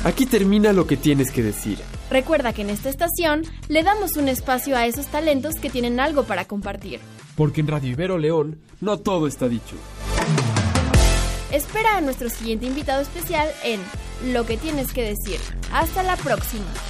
Aquí termina lo que tienes que decir. Recuerda que en esta estación le damos un espacio a esos talentos que tienen algo para compartir. Porque en Radio Ibero León no todo está dicho. Espera a nuestro siguiente invitado especial en Lo que tienes que decir. Hasta la próxima.